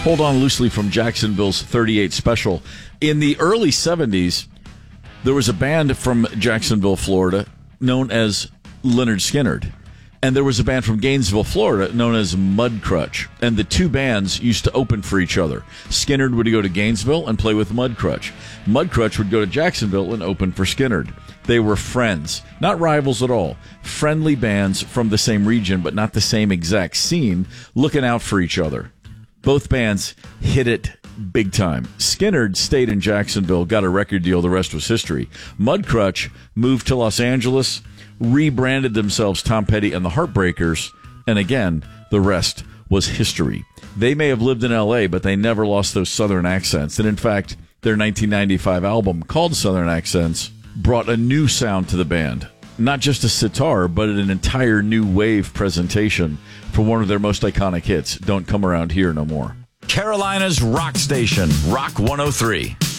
Hold On Loosely from Jacksonville's 38 Special. In the early 70s, there was a band from Jacksonville, Florida, known as Lynyrd Skynyrd. And there was a band from Gainesville, Florida, known as Mudcrutch. And the two bands used to open for each other. Skynyrd would go to Gainesville and play with Mudcrutch. Mudcrutch would go to Jacksonville and open for Skynyrd. They were friends, not rivals at all. Friendly bands from the same region, but not the same exact scene, looking out for each other. Both bands hit it big time. Skynyrd stayed in Jacksonville, got a record deal, the rest was history. Mudcrutch moved to Los Angeles, rebranded themselves Tom Petty and the Heartbreakers, and again, the rest was history. They may have lived in L.A., but they never lost those Southern accents. And in fact, their 1995 album, called Southern Accents, brought a new sound to the band. Not just a sitar, but an entire new wave presentation for one of their most iconic hits, Don't Come Around Here No More. Carolina's rock station, Rock 103.